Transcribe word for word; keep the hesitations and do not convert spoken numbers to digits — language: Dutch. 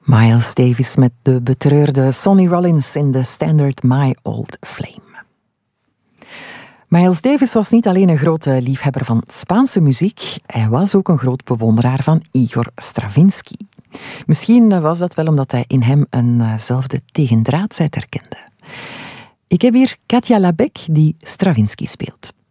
Miles Davis met de betreurde Sonny Rollins in de standard My Old Flame. Miles Davis was niet alleen een grote liefhebber van Spaanse muziek, hij was ook een groot bewonderaar van Igor Stravinsky. Misschien was dat wel omdat hij in hem eenzelfde tegendraadsheid herkende. Ik heb hier Katia Labec die Stravinsky speelt.